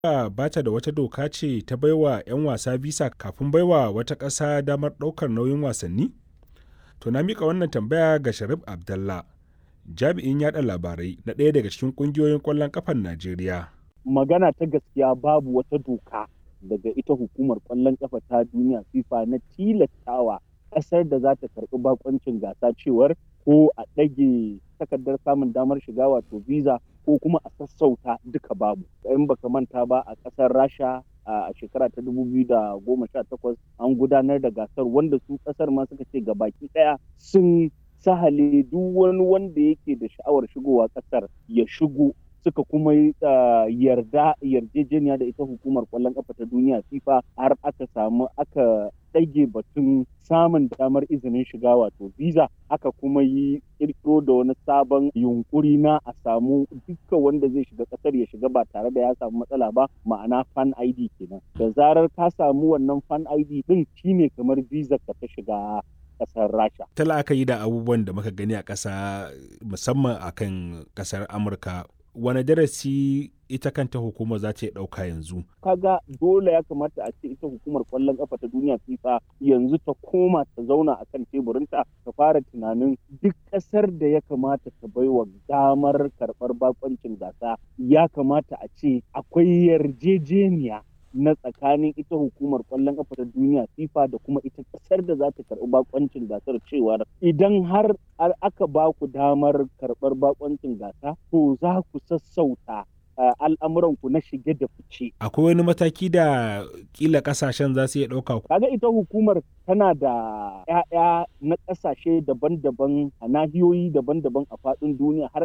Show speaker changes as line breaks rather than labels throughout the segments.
ba ta da wata doka ce ta baiwa 'yan wasa visa kafin baiwa wata ƙasa damar ɗaukar nauyin wasanni? To na miƙa wannan tambaya ga Sharif Abdallah, jami'in yaɗa labarai na ɗaya daga cikin ƙungiyoyin ƙwallon ƙafar Najeriya.
Magana ta gaskiya babu wata doka daga ita hukumar ƙwallon ƙafa ta duniya FIFA na tilastawa ƙasar da za ta karɓi bakoncin gasa cewar ko a ɗage takardar samun damar shiga wato visa ko kuma a sassauta duka babu. In baka manta ba a ƙasar Rasha a shekara ta 2018 an gudanar da gasar wanda su ƙasar ma suka ce baki ɗaya sun sahale duk wani wanda yake da sha'awar shigowa ƙasar ya shigo, suka kuma yarjejeniya da ita hukumar ƙwallon ƙafa ta duniya FIFA har aka ɗage batun samun damar izinin shiga wato visa, aka kuma yi ƙirƙiro da wani sabon yunkuri na a samu dukkan wanda zai shiga ƙasar ya shiga ba tare da ya samu matsala ba, ma'ana fan ID kenan. Da zarar ka samu wannan fan ID din shine kamar visa ka ta shiga ƙasar Rasha.
Ta la'akari da abubuwan da muka gani a ƙasa musamman akan ƙasar Amurka, wane darasi ita kanta hukumar za ta ɗauka yanzu?
Kaga dole ya kamata a ce ita hukumar ƙwallon ƙafa ta duniya FIFA yanzu ta koma ta zauna a kan teburinta ta fara tunanin duk ƙasar da ya kamata ta baiwa damar karɓar bakoncin gasa ya kamata a ce akwai yarjejeniya na tsakanin ita hukumar ƙwallon ƙafa ta duniya FIFA da kuma ita ƙasar da za ta karɓi bakoncin gasar cewar idan har aka ba ku damar karɓar bakoncin gasa to za ku sassauta al'amuranku na shige da fice.
Akwai wani mataki da kila kasashen za su iya ɗauka?
Kaga ita hukumar tana da 'ya'ya na ƙasashe daban-daban a nahiyoyi daban-daban a faɗin duniya har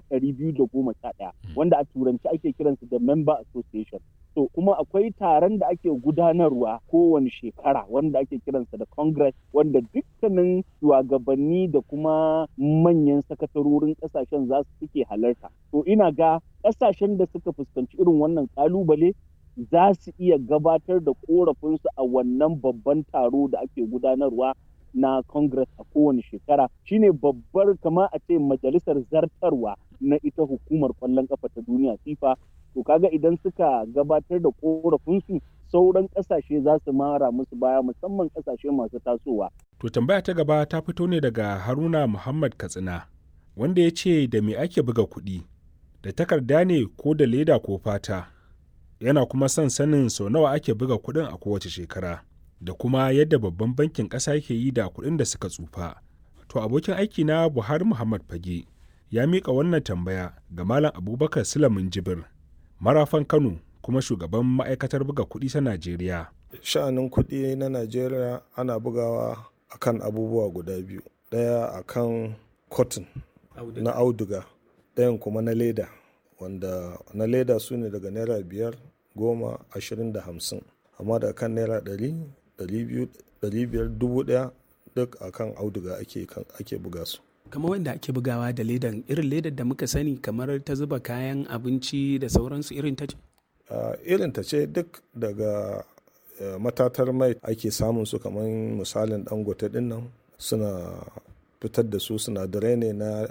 211 wanda a turanci ake kiransu da member association. To kuma akwai taron da ake gudanarwa kowane shekara wanda ake kiransa da congress, wanda dukkanin shugabanni da kuma manyan sakatarorin ƙasashen za su suke halarta. To ina ga ƙasashen da suka fuskanci irin wannan ƙalubale za su iya gabatar da ƙorafinsu a wannan babban taro da ake gudanarwa na congress a kowane shekara. Shine babbar kama a ce majalisar zartarwa na ita hukumar ƙwallon ƙafa ta duniya FIFA. To kaga idan suka gabatar da ƙorafinsu sauran ƙasashe za su mara musu baya, musamman ƙasashe masu tasowa.
To tambaya ta gaba ta fito ne daga Haruna Muhammad Katsina, wanda ya ce da me ake buga kuɗi, da takarda ne ko da leda ko fata? Yana kuma son sanin sau nawa ake buga kuɗin a kowace shekara, da kuma yadda babban bankin ƙasa yake yi da kuɗin da suka tsufa. To abokin aiki na Buhari Muhammad Fage ya miƙa wannan tambaya ga Malam Abubakar Sulamin Jibir, marafan Kano kuma shugaban ma'aikatar buga kuɗi ta Najeriya.
Sha'anin kuɗi na Najeriya ana bugawa akan abubuwa guda biyu. Ɗaya akan cotton na auduga, ɗayan kuma na leda, wanda na leda su ne daga naira 5, 10, 20 da 50. Amma da kan naira 100, 200, 500, 1000 duk akan auduga ake buga su.
Kamar wanda ake bugawa da ledan, irin ledar da muka sani kamar ta zuba kayan abinci da sauransu, irin ta ce?
Irin ta ce, duk daga matatar mai ake samun su, kamar misalin Dangote din nan suna fitar da su, sinadarai ne na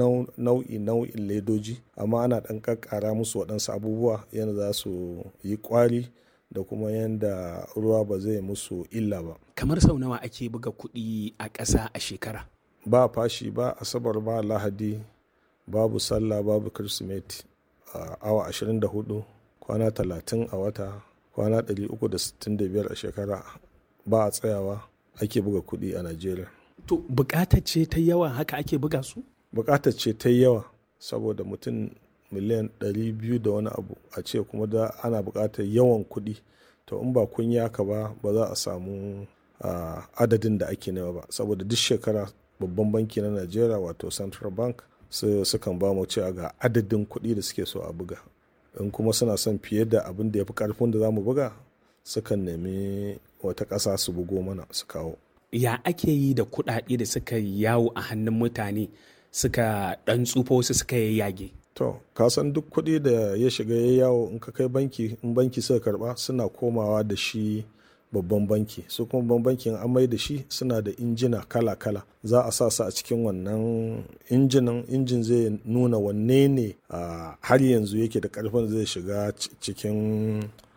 nau'in ledoji, amma ana ɗan ƙaƙƙara musu waɗansu abubuwa yadda za su yi ƙwari da kuma yadda ruwa ba zai musu illa ba.
Kamar sau nawa ake buga kuɗi a ƙasa a shekara?
Ba fashi, ba asabar, ba lahadi, babu sallah, babu kirsimeti. Awa 24, kwana 30 a wata, kwana 365 a shekara, ba a tsayawa ake buga kuɗi a Najeriya.
To buƙatar ce ta yawa haka ake buga su?
Buƙatar ce ta yawa saboda mutum miliyan 200 da wani abu, a ce kuma da ana buƙatar yawan kuɗi. To in ba kun yaka ba za a samu adadin da ake nema ba, saboda duk shekara babban banki na Najeriya wato Central Bank sukan ba mu cewa ga adadin kuɗi da suke so a buga. In kuma suna son fiye da abin da ya fi ƙarfin da za mu buga, sukan nemi wata ƙasa su bugo mana su kawo.
Ya ake yi da kuɗaɗe da suka yawo a hannun mutane suka ɗan tsufa, wasu suka yayyage?
To, ka san duk kuɗi da ya shiga ya yawo, in ka kai banki, in banki suka karɓa suna komawa da shi babban banki. Su kuma babban bankin an mai da shi suna da injina kala-kala, za a sa su a cikin wannan injin zai nuna wanne ne har yanzu yake da ƙarfin zai shiga cikin